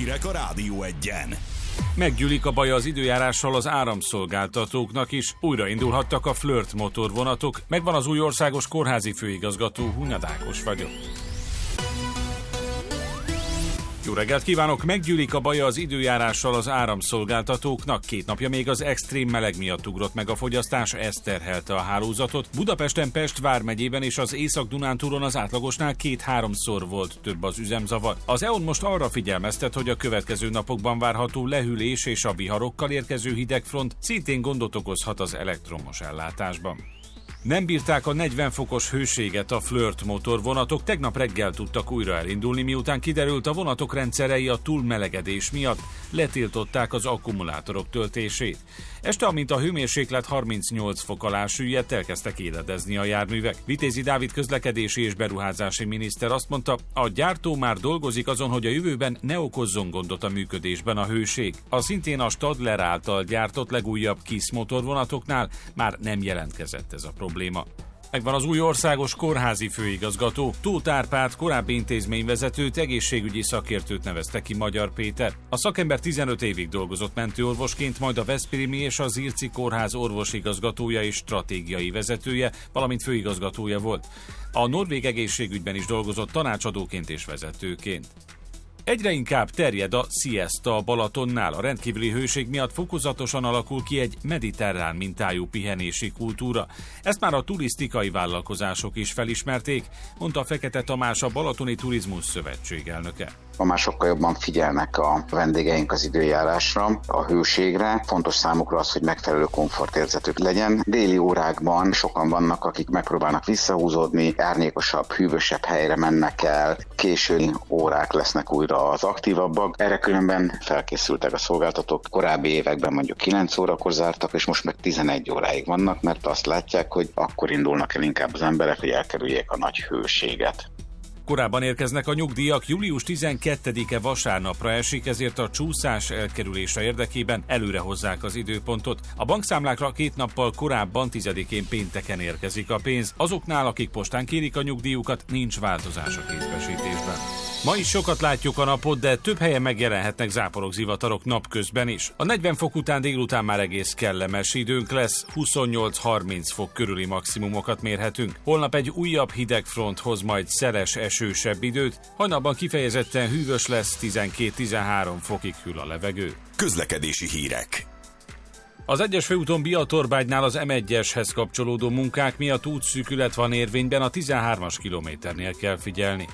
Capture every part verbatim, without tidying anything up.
Hírek a Rádió Egyen. Meggyűlik a baj az időjárással az áramszolgáltatóknak is. Újraindulhattak a Flirt motorvonatok. Megvan az új országos kórházi főigazgató, Hunyad Ákos vagyok. Jó reggelt kívánok! Meggyűlik a baja az időjárással az áramszolgáltatóknak. Két napja még az extrém meleg miatt ugrott meg a fogyasztás, ez terhelte a hálózatot. Budapesten, Pest vármegyében és az Észak-Dunántúlon az átlagosnál két-háromszor volt több az üzemzavar. Az é o en most arra figyelmeztet, hogy a következő napokban várható lehűlés és a viharokkal érkező hidegfront szintén gondot okozhat az elektromos ellátásban. Nem bírták a negyven fokos hőséget a Flirt motorvonatok, tegnap reggel tudtak újra elindulni, miután kiderült, a vonatok rendszerei a túlmelegedés miatt letiltották az akkumulátorok töltését. Este, amint a hőmérséklet harmincnyolc fok alá süllyedt, elkezdtek éledezni a járművek. Vitézi Dávid közlekedési és beruházási miniszter azt mondta, a gyártó már dolgozik azon, hogy a jövőben ne okozzon gondot a működésben a hőség. A szintén a Stadler által gyártott legújabb KISZ motorvonatoknál már nem jelentkezett ez a probléma. Megvan az új országos kórházi főigazgató. Tóth Árpád korábbi intézményvezetőt, egészségügyi szakértőt nevezte ki Magyar Péter. A szakember tizenöt évig dolgozott mentőorvosként, majd a Veszprémi és a Zirci kórház orvosigazgatója és stratégiai vezetője, valamint főigazgatója volt. A norvég egészségügyben is dolgozott tanácsadóként és vezetőként. Egyre inkább terjed a siesta a Balatonnál. A rendkívüli hőség miatt fokozatosan alakul ki egy mediterrán mintájú pihenési kultúra. Ezt már a turisztikai vállalkozások is felismerték, mondta Fekete Tamás, a Balatoni Turizmus Szövetség elnöke. Ma már sokkal jobban figyelnek a vendégeink az időjárásra, a hőségre. Fontos számukra az, hogy megfelelő komfortérzetük legyen. Déli órákban sokan vannak, akik megpróbálnak visszahúzódni, árnyékosabb, hűvösebb helyre mennek el, késői órák lesznek újra az aktívabbak. Erre különben felkészültek a szolgáltatók. Korábbi években mondjuk kilenc órakor zártak, és most meg tizenegy óráig vannak, mert azt látják, hogy akkor indulnak el inkább az emberek, hogy elkerüljék a nagy hőséget. Korábban érkeznek a nyugdíjak, július tizenkettedike vasárnapra esik, ezért a csúszás elkerülése érdekében előre hozzák az időpontot. A bankszámlákra két nappal korábban, tizedikén pénteken érkezik a pénz. Azoknál, akik postán kérik a nyugdíjukat, nincs változás a kézbesítésben. Ma is sokat látjuk a napot, de több helyen megjelenhetnek záporok, zivatarok napközben is. A negyven fok után délután már egész kellemes időnk lesz, huszonnyolc-harminc fok körüli maximumokat mérhetünk. Holnap egy újabb hidegfront hoz majd szeles, esősebb időt, hajnalban kifejezetten hűvös lesz, tizenkét-tizenhárom fokig hűl a levegő. Közlekedési hírek. Az egyes főúton Biatorbágynál az em egyeshez kapcsolódó munkák miatt útszűkület van érvényben, a tizenhármas kilométernél kell figyelni.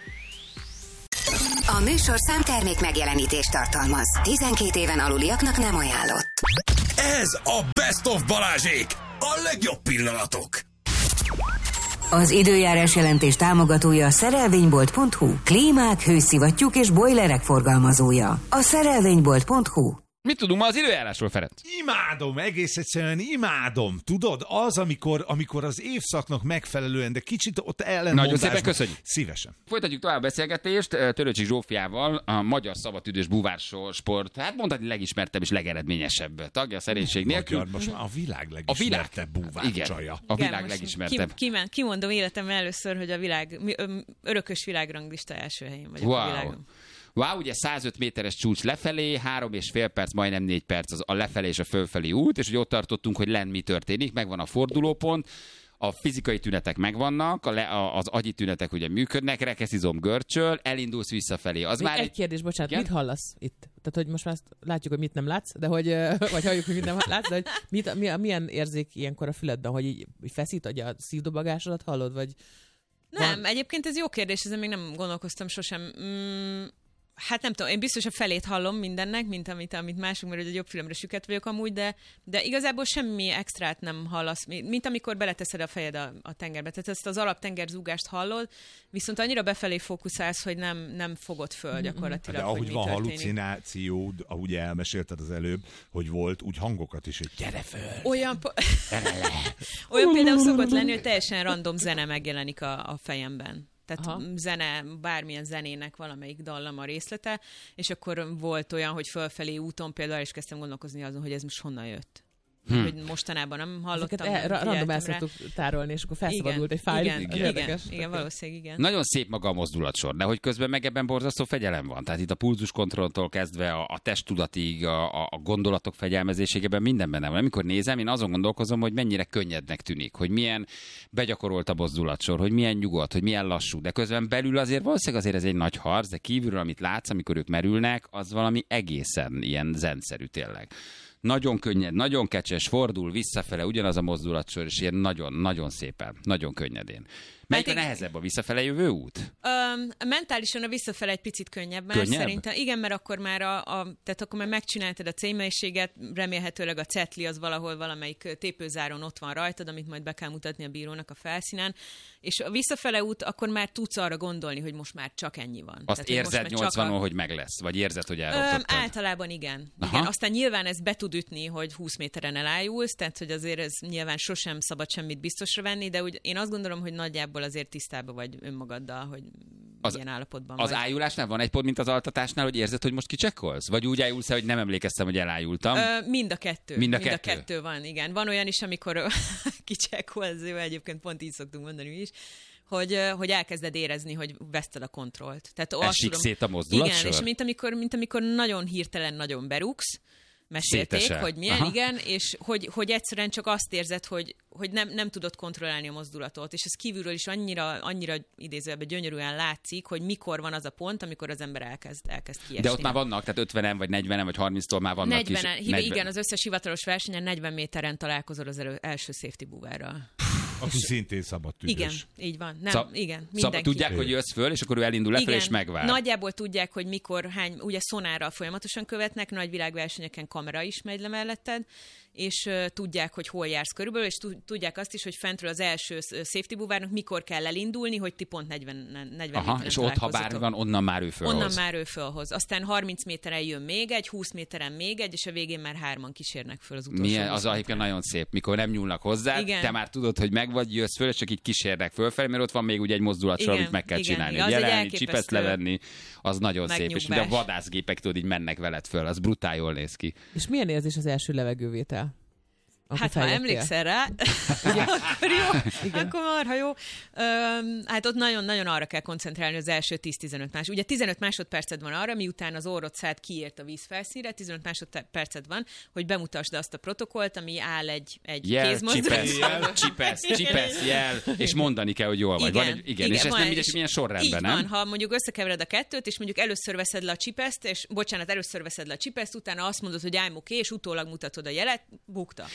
A műsorszám termék megjelenítést tartalmaz. tizenkét éven aluliaknak nem ajánlott. Ez a Best of Balázsék! A legjobb pillanatok! Az időjárás jelentés támogatója a szerelvénybolt pont hu. Klímák, hőszivattyúk és bojlerek forgalmazója. A szerelvénybolt pont hu. Mit tudunk ma az időjárásról, Ferenc? Imádom, egész egyszerűen imádom. Tudod, az, amikor, amikor az évszaknak megfelelően, de kicsit ott ellenmondásban. Nagyon szépen köszönjük. Szívesen. Folytatjuk tovább a beszélgetést Törőcsik Zsófiával, a magyar szabadüdős búvársport, hát mondhatni legismertebb és legeredményesebb tagja, szerénység nélkül. Magyar, most már a világ legismertebb búvárcsaja. A világ Igen, legismertebb. Ki, ki, kimondom életemben először, hogy a világ, örökös világranglista első helyén vagyok wow. a világon. Wow, ugye százöt méteres csúcs lefelé, három és fél perc, majdnem négy perc az a lefelé és a fölfelé út, és ugye ott tartottunk, hogy lenn mi történik, megvan a fordulópont, a fizikai tünetek megvannak, a le, a, az agyi tünetek ugye működnek, rekeszizom görcsöl, elindulsz visszafelé. Az Még már egy kérdés, bocsánat, igen? mit hallasz itt? Tehát, hogy most már azt látjuk, hogy mit nem látsz, de hogy, vagy halljuk, hogy mit nem látsz, de hogy mit, milyen érzék ilyenkor a füledben, hogy így feszít, hogy a szívdobagásodat hallod, vagy... Nem, van... egyébként ez jó kérdés, ezen még nem gondolkoztam sosem. Mm, Hát nem tudom, én biztos a felét hallom mindennek, mint amit, amit mások, mert egy jobb fülemre süket vagyok amúgy, de, de igazából semmi extrát nem hallasz, mint amikor beleteszed a fejed a, a tengerbe. Tehát ezt az alaptengerzúgást hallod, viszont annyira befelé fókuszálsz, hogy nem, nem fogod föl gyakorlatilag. De ahogy van történik. halucinációd, ahogy elmesélted az előbb, hogy volt, úgy hangokat is, hogy gyere föl! Olyan, po- Olyan például szokott lenni, hogy teljesen random zene megjelenik a, a fejemben. Tehát Aha. zene, bármilyen zenének valamelyik dallama részlete, és akkor volt olyan, hogy fölfelé úton például is kezdtem gondolkozni azon, hogy ez most honnan jött. hm. hogy mostanában nem hallottam. Ezeket el, random el szoktuk tárolni, és akkor felszabadult egy fájl. Igen, igen, igen, igen, valószínűleg igen. Nagyon szép maga a mozdulatsor, de hogy közben meg ebben borzasztó fegyelem van. Tehát itt a pulzuskontrolltól kezdve a, a testtudatig, a, a gondolatok fegyelmezésében minden benne van. Amikor nézem, én azon gondolkozom, hogy mennyire könnyednek tűnik, hogy milyen begyakorolt a mozdulatsor, hogy milyen nyugodt, hogy milyen lassú, de közben belül azért valószínűleg azért ez egy nagy harc, de kívülről, amit látsz, amikor ők merülnek, az valami egészen ilyen zenszerű tényleg. Nagyon könnyed, nagyon kecses, fordul visszafele, ugyanaz a mozdulatsor, és ilyen nagyon-nagyon szépen, nagyon könnyedén. Melyik a nehezebb, a visszafele jövő út? Um, mentálisan a visszafele egy picit könnyebb, már könnyebb? Szerintem. Igen, mert akkor már a, a, tehát akkor már megcsináltad a célmelységet, remélhetőleg a cetli az valahol valamelyik tépőzáron ott van rajtad, amit majd be kell mutatni a bírónak a felszínen, és a visszafele út, akkor már tudsz arra gondolni, hogy most már csak ennyi van. Azt tehát, érzed nyolcvanon, a... hogy meg lesz? Vagy érzed, hogy elrontottad? Um, általában igen. igen. Aztán nyilván ez be tud ütni, hogy húsz méteren elájulsz, tehát hogy azért ez nyilván sosem szabad semmit biztosra venni, de úgy, én azt gondolom, hogy nagyjából azért tisztában vagy önmagaddal, hogy az, milyen állapotban az vagy. Az ájulásnál van egy pont, mint az altatásnál, hogy érzed, hogy most kicsekkolsz? Vagy úgy ájulsz el, hogy nem emlékeztem, hogy elájultam? Ö, mind a kettő. Mind a mind kettő? a kettő van, igen. Van olyan is, amikor kicsekkolsz, egyébként pont így szoktunk mondani mi is, hogy, hogy elkezded érezni, hogy veszted a kontrollt. Tehát esik szét a mozdulatsor? Igen, és mint amikor, mint amikor nagyon hirtelen nagyon berúgsz, mesélték, szétese. Hogy milyen, aha. Igen, és hogy, hogy egyszerűen csak azt érzed, hogy, hogy nem, nem tudod kontrollálni a mozdulatot, és ez kívülről is annyira, annyira idézőjelben gyönyörűen látszik, hogy mikor van az a pont, amikor az ember elkezd, elkezd kiesni. De ott már vannak, tehát ötvenen, vagy negyvenen, vagy harminctól már vannak negyvenen, is. negyven. Igen, az összes hivatalos versenyen negyven méteren találkozol az elő, első safety búvárral. Aki szintén szabad tüdős. Igen, így van. Nem, Szab, igen, szab, tudják, hogy jössz föl, és akkor ő elindul lefelé, és megvár. Nagyjából tudják, hogy mikor, hány, ugye szonárral folyamatosan követnek, nagy világversenyeken kamera is megy le melletted, és uh, tudják, hogy hol jársz körülbelül, és tudják azt is, hogy fentről az első safety búvárnak mikor kell elindulni, hogy ti pont negyven, negyven Aha, és ott, ha bármi van, onnan már ő fölhoz. Onnan már ő fölhoz. Aztán harminc méteren jön még egy, húsz méteren még egy, és a végén már hárman kísérnek föl az utolsó. Milyen, az egyébként nagyon szép, mikor nem nyúlnak hozzá, igen. Te már tudod, hogy megvagy, jössz föl, és csak így kísérnek fölfelé, mert ott van még ugye egy mozdulatsor, amit meg kell igen, csinálni. Igen, jelenni, csipeszt levenni, az nagyon szép, és ugye a vadászgépek tudod, így mennek veled föl, az brutál jól néz ki. És milyen érzés az első levegővétel? Hát, fejlettél. Ha emlékszel rá, akkor jó, igen. Akkor marha jó. Öm, hát ott nagyon-nagyon arra kell koncentrálni az első tíz-tizenöt másodperc. Ugye tizenöt másodperced van arra, miután az orrod szád kiért a vízfelszínre, tizenöt másodperced van, hogy bemutasd azt a protokollt, ami áll egy, egy jel, kézmozdulat. Csipesz, csipesz, jel, és mondani kell, hogy jól vagy. Igen, van egy, igen, igen, és ez nem mindegy, milyen sorrendben, így nem? Van, ha mondjuk összekevered a kettőt, és mondjuk először veszed le a csipeszt, és bocsánat, először veszed le a csipeszt, utána azt mondod, hogy I'm okay, és utólag mutatod a jelet, bukta.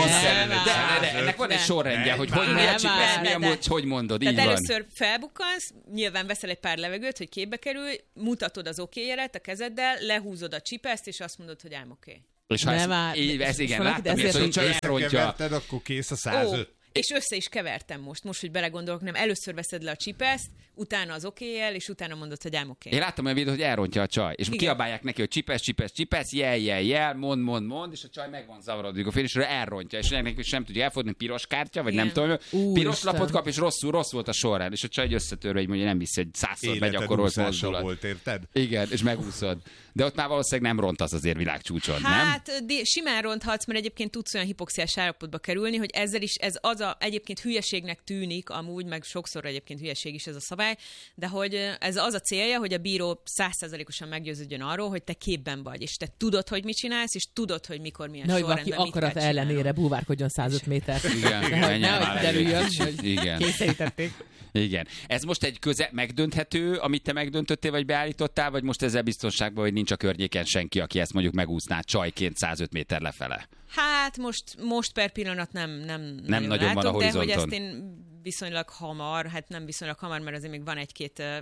De, de, ennek van egy sorrendje, hogy hogy miért csipesz, mi amúgy, hogy mondod, így tehát van. először felbukkansz, nyilván veszel egy pár levegőt, hogy képbe kerülj, mutatod az oké jelet a kezeddel, lehúzod a csipeszt, és azt mondod, hogy I'm okay. És ha ez, így, ez igen, láttam, hogy csak elrontja. Akkor kész a százöt. Ó, és össze is kevertem most, most, hogy belegondolok, nem, először veszed le a csipeszt, utána az okéjel, és utána mondod, hogy I'm okay. Én láttam olyan videót, hogy elrontja a csaj, és igen. Kiabálják neki, hogy csipesz, csipesz, csipesz, jel, jel, jel, mond, mond, mond, és a csaj meg van zavarodva, a finiszről elrontja, és neki is nem tudja elfordulni, piros kártya, vagy igen. Nem tudom, Úr piros Isten. Lapot kap, és rosszul, rossz volt a sorrend, és a csaj összetörve, hogy mondja, nem hisz, hogy százszor begyakorolt mozdulat. Volt, érted? Igen, és megúszod. De ott már valószínűleg nem rontasz azért világcsúcson, nem? Hát de simán ronthatsz, mert egyébként tudsz olyan hipoxiás állapotba kerülni, hogy ezzel is ez az a egyébként hülyeségnek tűnik, amúgy, meg sokszor egyébként hülyeség is ez a szabály, de hogy ez az a célja, hogy a bíró száz százalékosan meggyőződjön arról, hogy te képben vagy, és te tudod, hogy mit csinálsz, és tudod, hogy mikor milyen ne, sorrendben mit kell akarat ellenére búvárkodjon százöt méter. Igen, nehogy, nehogy derüljön, hogy kényszerítették. Igen. Ez most egy köze megdönthető, amit te megdöntöttél, vagy beállítottál, vagy most ezzel biztonságban, hogy nincs a környéken senki, aki ezt mondjuk megúszná csajként százöt méter lefele? Hát most, most per pillanat nem, nem, nem nagyon, nagyon látok, van a horizonton. De hogy ezt én viszonylag hamar, hát nem viszonylag hamar, mert azért még van egy-két uh,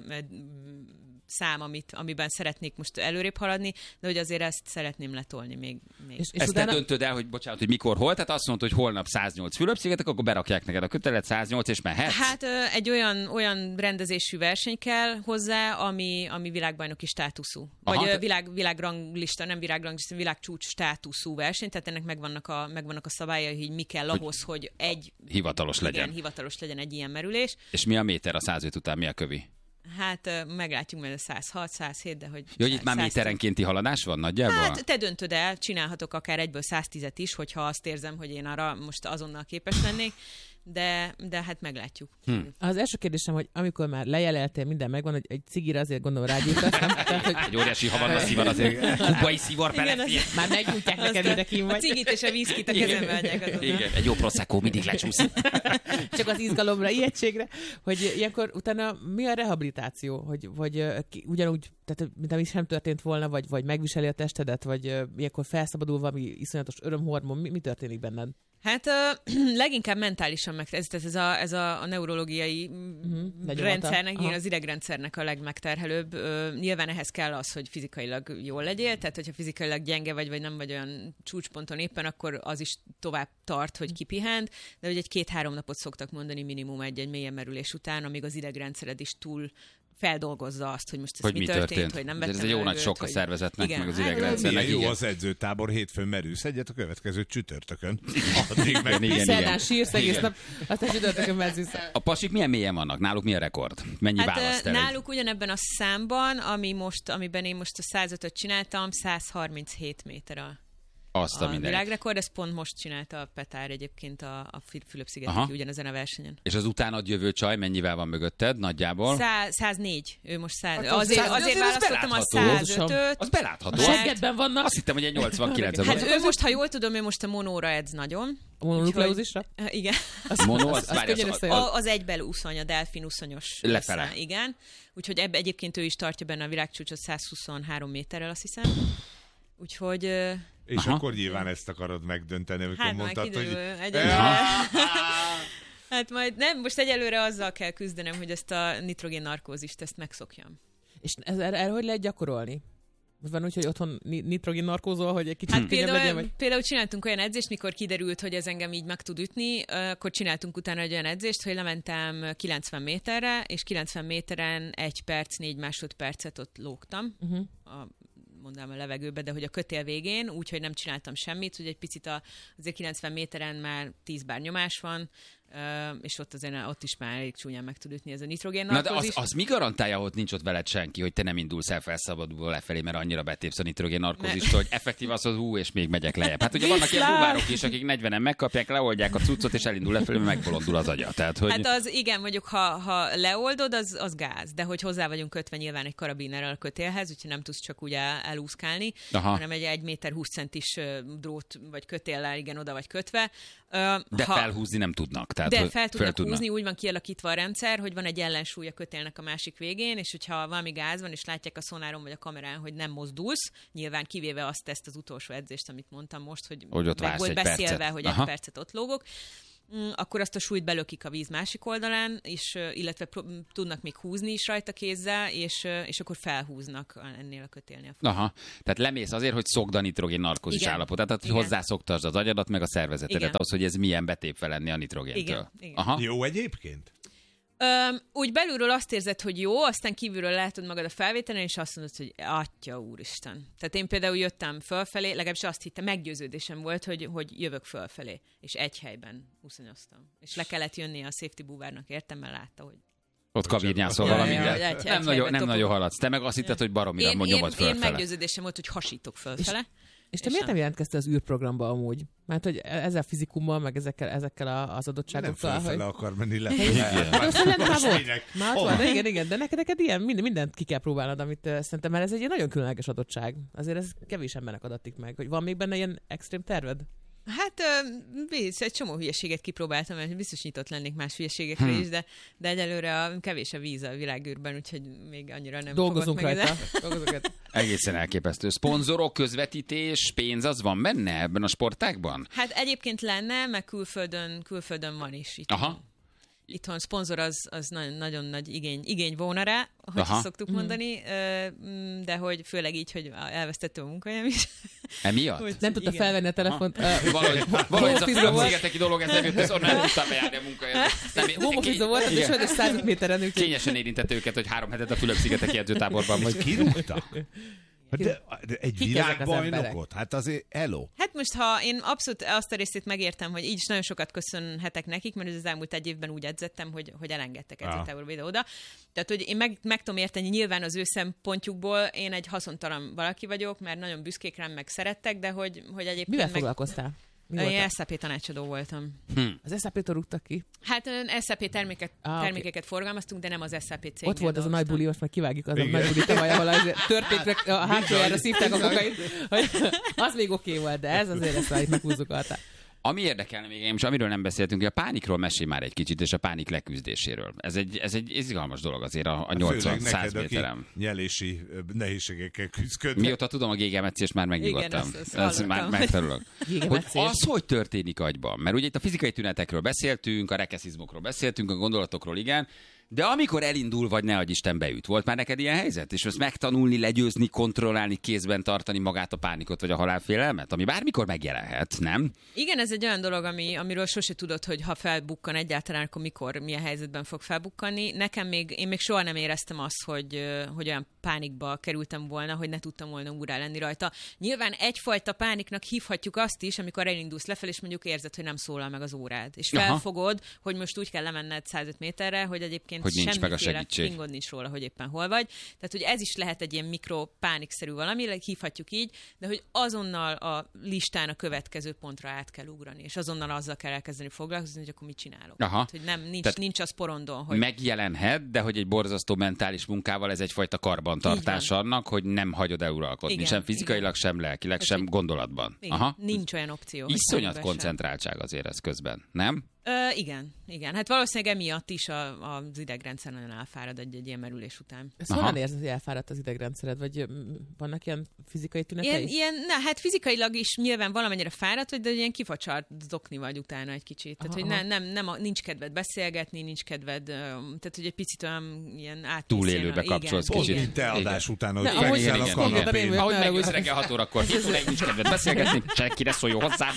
szám, amit, amiben szeretnék most előrébb haladni, de hogy azért ezt szeretném letolni még. még. És, és ezt utána... te döntöd el, hogy bocsánat, hogy mikor, hol, tehát azt mondod, hogy holnap száznyolc Fülöp-szigetek, akkor berakják neked a kötelet száznyolc, és mehetsz? Hát egy olyan, olyan rendezésű verseny kell hozzá, ami, ami világbajnoki státuszú. Vagy Aha, világ, világranglista, nem világranglista, világcsúcs státuszú verseny, tehát ennek megvannak a, megvannak a szabályai, hogy mi kell ahhoz, hogy egy hivatalos legyen. Igen, hivatalos legyen egy ilyen merülés. És mi a méter a százöt után, mi a kövi? Hát meglátjuk majd a száz hat száz hét, de hogy... Jó, hogy itt már méterenkénti haladás van nagyjából? Hát te döntöd el, csinálhatok akár egyből száz tízet is, hogyha azt érzem, hogy én arra most azonnal képes lennék, de, de hát meglátjuk. Hm. Az első kérdésem, hogy amikor már lejeleltél, minden megvan, hogy egy cigire azért gondolom rágyújtasz, nem? Tehát, hogy... Egy óriási havanna szívan azért, kubai szívar belefér. Már megnyújtják neked, ide kim vagy. A cigit és a viszkit a kezembe adják azonnal. Igen, egy jó prosecco mindig lecsúsz. Csak az izgalomra, ijegységre, hogy ilyenkor utána mi a rehabilitáció? Hogy, vagy ugyanúgy, tehát mint ami sem történt volna, vagy, vagy megviseli a testedet, vagy ilyenkor felszabadul valami iszonyatos örömhormon, mi, mi történik benned? Hát uh, leginkább mentálisan meg, ez, ez, a, ez a, a neurológiai uh-huh, rendszernek, igen, az idegrendszernek a legmegterhelőbb. Uh, nyilván ehhez kell az, hogy fizikailag jól legyél, tehát hogyha fizikailag gyenge vagy, vagy nem vagy olyan csúcsponton éppen, akkor az is tovább tart, hogy kipihent, de hogy egy két-három napot szoktak mondani minimum egy-egy mélyen merülés után, amíg az idegrendszered is túl feldolgozza azt, hogy most ez hogy mi mi történt, történt, hogy nem ez vettem egy jó levegőt, nagy sok a hogy... szervezetnek, igen, meg az hát, idegrendszernek. Jó az edzőtábor, hétfőn merülsz egyet, a következő csütörtökön. Addig meg igen, szerdán igen. sírsz egész nap, aztán csütörtökön mehetsz vissza. A pasik milyen mélyen vannak? Náluk mi a rekord? Mennyi Hát választ el? náluk ugyanebben a számban, ami most, amiben én most a száz ötöt csináltam, száz harminchét méter a Azt a, a világrekord, ezt pont most csinálta a Petár egyébként a, a Fülöp-szigeteki ugyanezen a versenyen. És az utánad jövő csaj mennyivel van mögötted nagyjából? Szá, száznégy, ő most száz. Hát azért száz, azért az választottam a belátható. száz ötöt. Az belátható. Seggedben vannak. Azt hittem, hogy egy nyolcvankilenc. Hát ő most, ha jól tudom, ő most a monóra edz nagyon. A mononukleózisra? Igen. Az mono, az, az, várj, az, az, A, az egybel úszony, a delfin úszonyos. Lefele. Össze, igen. Úgyhogy ebbe egyébként ő is tartja benne a világcsúcsot száz huszonhárom méterrel, azt hiszem. Úgyhogy... És aha. akkor nyilván ezt akarod megdönteni, amikor hát mondtad, kiderül, hogy... egyelőre... hát majd nem, most egyelőre azzal kell küzdenem, hogy ezt a nitrogén narkózist, ezt megszokjam. És ez, erre, erre hogy lehet gyakorolni? Van úgy, hogy otthon nitrogén narkózol, hogy egy kicsit hát könnyebb például, legyen? Vagy... például csináltunk olyan edzést, mikor kiderült, hogy ez engem így meg tud ütni, akkor csináltunk utána egy olyan edzést, hogy lementem kilencven méterre, és kilencven méteren egy perc, négy másodpercet ott lógtam. Uh-huh. A mondanám a levegőbe, de hogy a kötél végén, úgyhogy nem csináltam semmit, hogy egy picit a, azért kilencven méteren már tíz bár nyomás van, Uh, és ott azért ott is már elég csúnyán meg tud ütni ez a nitrogén narkózis. Na de az, az mi garantálja, hogy nincs ott veled senki, hogy te nem indulsz el felszabadulva lefelé, mert annyira betépsz a nitrogén narkózist, hogy effektív az, hogy hú, és még megyek lejjebb. Hát ugye vannak ilyen buvárok is, akik negyvenen megkapják, leoldják a cuccot, és elindul lefelé, mert megbolondul az agya. Tehát, hogy... Hát az igen, mondjuk ha, ha leoldod, az, az gáz, de hogy hozzá vagyunk kötve nyilván egy karabinerrel a kötélhez, úgyhogy nem tudsz csak úgy el, elúszkálni, aha, hanem egy egy méter húsz centis drót vagy kötéllel igen oda vagy kötve. De ha, felhúzni nem tudnak. Tehát, de fel tudnak tudnak húzni, úgy van kialakítva a rendszer, hogy van egy ellensúly a kötélnek a másik végén, és hogyha valami gáz van, és látják a szonáron vagy a kamerán, hogy nem mozdulsz, nyilván kivéve azt ezt az utolsó edzést, amit mondtam most, hogy, hogy ott meg volt beszélve, percet. hogy aha, egy percet ott lógok, akkor azt a súlyt belökik a víz másik oldalán, és illetve tudnak még húzni is rajta kézzel, és, és akkor felhúznak ennél a kötélnél. Aha, tehát lemész azért, hogy szokd a nitrogén narkózis állapotát, tehát hogy hozzászoktasd az agyadat, meg a szervezetedet igen, ahhoz, hogy ez milyen betépve lenni a nitrogéntől. Igen, igen. Aha. Jó egyébként? Öm, úgy belülről azt érzed, hogy jó, aztán kívülről látod magad a felvételen, és azt mondod, hogy atya úristen. Tehát én például jöttem fölfelé, legalábbis azt hittem, meggyőződésem volt, hogy, hogy jövök fölfelé, és egy helyben úszonyoztam. És le kellett jönni a safety búvárnak, értem, mert látta, hogy... Ott kavirnyászol valami, de nem, nagyon, nem nagyon haladsz. Te meg azt hitted, hogy baromira nyomod fölfele. Én meggyőződésem volt, hogy hasítok fölfele. És te miért nem jelentkeztél az űrprogramba amúgy? Mert hogy ezzel a fizikummal, meg ezekkel, ezekkel az adottságokkal. Nem fölfele hogy... akar menni lefelé. De azt lent már volt. Már ott van, de igen, igen. De neked, neked ilyen, minden, mindent ki kell próbálnod, amit uh, szerintem, mert ez egy ilyen nagyon különleges adottság. Azért ez kevés embernek adatik meg. Hogy van még benne ilyen extrém terved? Hát biztos, egy csomó hülyeséget kipróbáltam, mert biztos nyitott lennék más hülyeségekre hmm. is, de, de egyelőre a, kevés a víz a világűrben, úgyhogy még annyira nem dolgozunk fogok rajta. meg. Egészen elképesztő. Szponzorok, közvetítés, pénz, az van benne ebben a sportágban? Hát egyébként lenne, meg külföldön, külföldön van is. Itt. Aha. Itthon szponzor az, az nagyon, nagyon nagy igény, igény volna rá, hogy szoktuk mm. mondani, de hogy főleg így, hogy elvesztettem a munkahelyem is. Emiatt? Hogy, nem tudta igen. felvenni a telefont. Uh, valahogy valahogy ez a Fülöp-szigeteki dolog, ez nem jött, ez onnan nem tudtam bejárni a munkahelyemet. Homofizó volt, és olyan száz méteren. Kényesen érintett őket, hogy három hetet a Fülöp-szigeteki edzőtáborban vagy. Kirúgta? De, de egy Kik ezek az világbajnokot? Hát azért elo. Hát most, ha én abszolút azt a részét megértem, hogy így is nagyon sokat köszönhetek nekik, mert az elmúlt egy évben úgy edzettem, hogy, hogy elengedtek edzőtáborba ide-oda. Tehát, hogy én meg, meg tudom érteni, nyilván az ő szempontjukból én egy haszontalan valaki vagyok, mert nagyon büszkék rám, meg szerettek, de hogy, hogy egyébként... Mivel meg... foglalkoztál? Mi Én es á pé tanácsadó voltam. Hm. Az es á pé-től rúgtak ki? Hát es á pé terméket, ah, termékeket okay. forgalmaztunk, de nem az es á pé cégnél. Ott volt az a nagy buli, most meg kivágjuk az Igen. a nagy buli temajával, történt, a hátsójára szívták a kokait, hogy az még oké okay volt, de ez azért ezt már itt meghúzzuk a Ami érdekelne még, és amiről nem beszéltünk, hogy a pánikról mesélj már egy kicsit, és a pánik leküzdéséről. Ez egy, ez egy izgalmas dolog azért a, a nyolcvan-száz méterem. Nyelési nehézségekkel küzdködnek. Mióta tudom a gégemetszést, már megnyugodtam. Igen, ezt, ezt ez már megfelelően. Hogy az, hogy történik agyban? Mert ugye itt a fizikai tünetekről beszéltünk, a rekeszizmokról beszéltünk, a gondolatokról, igen, de amikor elindul, vagy ne adj Isten beüt, volt már neked ilyen helyzet? És ezt megtanulni, legyőzni, kontrollálni, kézben tartani magát a pánikot, vagy a halálfélelmet, ami bármikor megjelenhet, nem? Igen, ez egy olyan dolog, ami, amiről sose tudod, hogy ha felbukkan egyáltalán, akkor mikor, milyen helyzetben fog felbukkani. Nekem még, én még soha nem éreztem azt, hogy, hogy olyan pánikba kerültem volna, hogy ne tudtam volna úrrá lenni rajta. Nyilván egyfajta pániknak hívhatjuk azt is, amikor elindulsz lefelé, és mondjuk érzed, hogy nem szólal meg az órád. És felfogod, Aha. hogy most úgy kell lemenned százöt méterre, hogy egyébként hogy nincs meg a segítség. Fingod nincs róla, hogy éppen hol vagy. Tehát, hogy ez is lehet egy ilyen mikropánikszerű valami, hívhatjuk így, de hogy azonnal a listán a következő pontra át kell ugrani, és azonnal azzal kell elkezdeni foglalkozni, hogy akkor mit csinálok. Aha. Tehát, hogy nem, nincs, nincs az porondon, hogy... Megjelenhet, de hogy egy borzasztó mentális munkával ez egyfajta karbantartás annak, hogy nem hagyod eluralkodni. Igen, sem fizikailag, igen. sem lelkileg, hát, sem gondolatban. Igen, Aha. Nincs olyan opció. Iszonyat koncentráltság azért ez közben, nem? Ö, igen, igen. Hát valószínűleg emiatt is a, az idegrendszer nagyon elfárad egy, egy ilyen merülés után. Ezt honnan érzed, hogy elfáradt az idegrendszered? Vagy vannak ilyen fizikai tünetei? Ilyen, ilyen, na, hát fizikailag is nyilván valamennyire fáradt vagy, de ilyen kifacsart zokni vagy utána egy kicsit. Tehát, aha, hogy aha. Nem, nem, nem, nincs kedved beszélgetni, nincs kedved, tehát, hogy egy picit olyan ilyen átmész. Túlélőbe kapcsolsz kicsit. Pont, te adás után, hogy fekszel a kanapén. Ahogy megjössz reggel hat órakor, hívulek, nincs kedved beszélgetni, senki ne szóljon hozzá.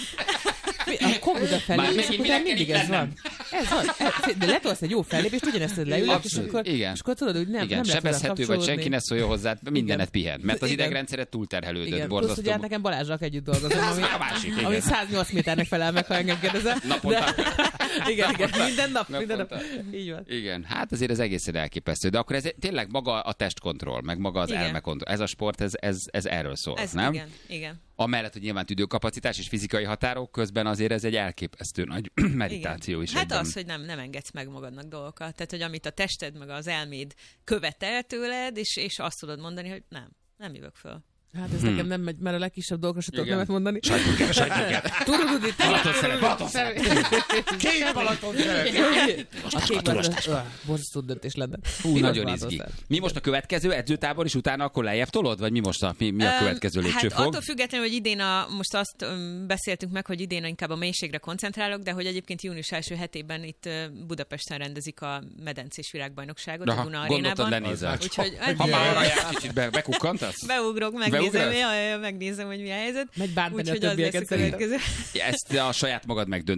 A komputer fellépés után mindig ez van. Ez van. De letolsz egy jó fellépést, ugyanezt leülök, és akkor, igen. és akkor tudod, hogy nem, igen. nem sebezhető vagy, senki ne szóljon hozzá, mindenet pihen, mert az igen. idegrendszeret túlterhelődött, igen. borzasztó. Plusz, ugye nekem Balázsral együtt dolgozom, ami, a másik, ami száznyolc méternek felel meg, ha engem kérdezel. Naponta. De, igen, igen, minden nap, Naponta. minden nap. Így van. Igen, hát azért ez egészen elképesztő. De akkor ez tényleg maga a testkontroll, meg maga az elmekontroll. Ez a sport, ez, ez, ez erről szól, ez nem? Igen, igen. Amellett, hogy nyilván tüdőkapacitás és fizikai határok közben azért ez egy elképesztő nagy meditáció is. Hát egyben. az, hogy nem, nem engedsz meg magadnak dolgokat. Tehát, hogy amit a tested meg az elméd követel tőled, és, és azt tudod mondani, hogy nem, nem jövök föl. Hát ez hmm. nekem nem megy, mert a legkisebb dolgokra se tudok nemet mondani. Sajtjuk, sajtjuk. Tudod, itt Balaton szeret, Balaton szeret. Két Balaton szeret. A kék Balaton. Borzasztó döntés lenne. Hú, nagyon izgi. Mi most a következő edzőtábor, és utána akkor lejjebb tolod? Vagy mi most a, mi, mi a következő lépcsőfog? Hát attól függetlenül, hogy idén a, most azt um, beszéltünk meg, hogy idén inkább a mélységre koncentrálok, de hogy egyébként június első hetében itt Budapesten rendezik a medencés világbajnokságot a Duna Arénában. Lenézel. Úgyhogy ha már kicsit be, bekukkantasz? Beugrok, megnézem, jaj, jaj, megnézem, hogy mi a helyzet. Megy bántani a többieket. Ezt a saját magad megdönt.